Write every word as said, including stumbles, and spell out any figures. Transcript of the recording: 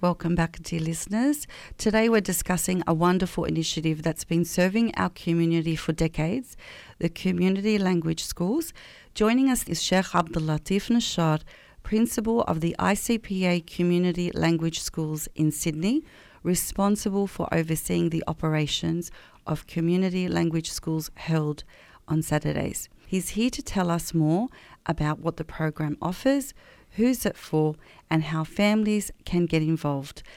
Welcome back, dear listeners. Today we're discussing a wonderful initiative that's been serving our community for decades, the Community Language Schools. Joining us is Sheikh Abdul Latif Nashar, Principal of the I C P A Community Language Schools in Sydney, responsible for overseeing the operations of community language schools held on Saturdays. He's here to tell us more about what the program offers, who's it for, and how families can get involved.